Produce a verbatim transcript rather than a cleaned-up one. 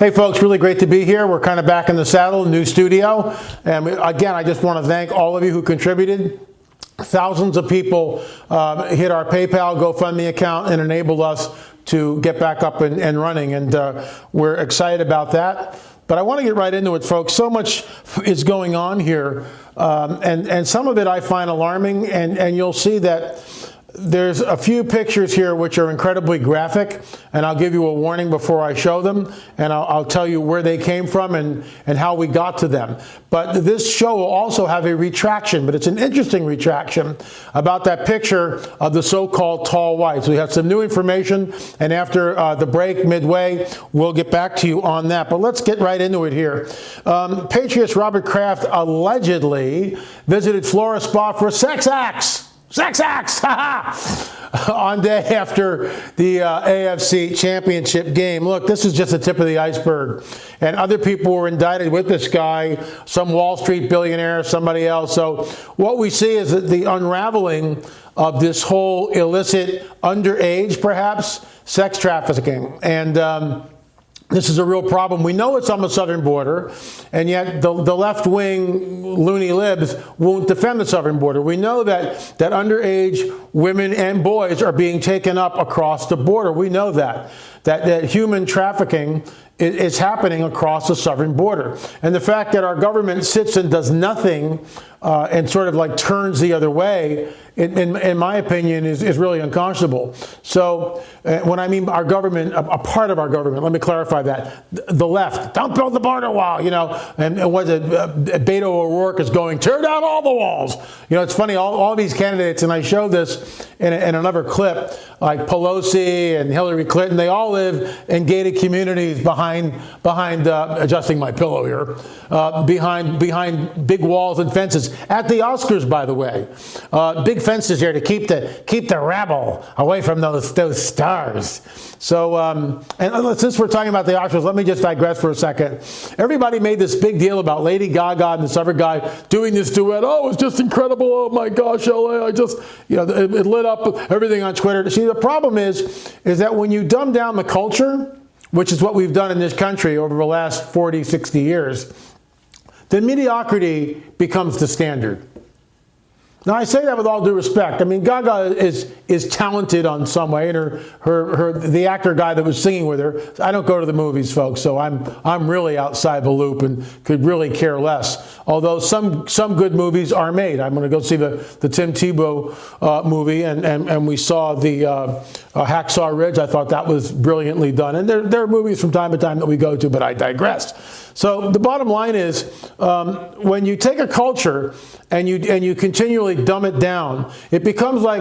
Hey folks, really great to be here. We're kind of back in the saddle, new studio. And we, again, I just want to thank all of you who contributed. Thousands of people uh, hit our PayPal, GoFundMe account and enabled us to get back up and, and running. And uh, we're excited about that. But I want to get right into it, folks. So much is going on here. Um, and, and some of it I find alarming. And, and you'll see that there's a few pictures here which are incredibly graphic, and I'll give you a warning before I show them, and I'll, I'll tell you where they came from and, and how we got to them. But this show will also have a retraction, but it's an interesting retraction about that picture of the so-called tall whites. We have some new information, and after uh, the break midway, we'll get back to you on that. But let's get right into it here. Um, Patriot's Robert Kraft allegedly visited Flora Spa for sex acts. Sex acts, on day after the uh, A F C Championship game. Look, this is just the tip of the iceberg. And other people were indicted with this guy, some Wall Street billionaire, somebody else. So what we see is that the unraveling of this whole illicit, underage, perhaps, sex trafficking. And um, this is a real problem. We know it's on the southern border, and yet the, the left-wing loony libs won't defend the southern border. We know that, that underage women and boys are being taken up across the border. We know that, that, that human trafficking is, is happening across the southern border. And the fact that our government sits and does nothing uh, and sort of like turns the other way, in, in, in my opinion, is, is really unconscionable. So uh, when I mean our government, a, a part of our government, let me clarify that. The left, don't build the border wall, you know, and, and what it, uh, Beto O'Rourke is going, tear down all the walls. You know, it's funny, all, all these candidates, and I showed this in, in another clip, like Pelosi and Hillary Clinton, they all live in gated communities behind, behind uh, adjusting my pillow here, uh, behind, behind big walls and fences. At the Oscars, by the way, uh, big fences here to keep the keep the rabble away from those those stars. So, um, and since we're talking about the Oscars, let me just digress for a second. Everybody made this big deal about Lady Gaga and this other guy doing this duet. Oh, it's just incredible. Oh my gosh, L A! I just, you know, it, it lit up everything on Twitter. See, the problem is, is that when you dumb down the culture, which is what we've done in this country over the last forty, sixty years, then mediocrity becomes the standard. Now, I say that with all due respect. I mean, Gaga is is talented on some way, and her, her, her the actor guy that was singing with her. I don't go to the movies, folks, so I'm I'm really outside the loop and could really care less. Although some some good movies are made. I'm going to go see the the Tim Tebow uh, movie, and, and and we saw the uh, uh, Hacksaw Ridge. I thought that was brilliantly done. And there there are movies from time to time that we go to, but I digress. So the bottom line is, um, when you take a culture and you and you continually dumb it down, it becomes like